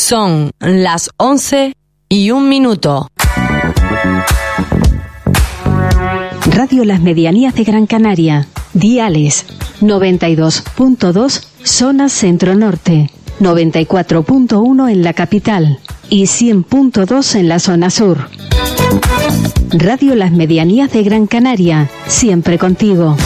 Son las 11:01. Radio Las Medianías de Gran Canaria. Diales 92.2 zona centro-norte, 94.1 en la capital y 100.2 en la zona sur. Radio Las Medianías de Gran Canaria, siempre contigo.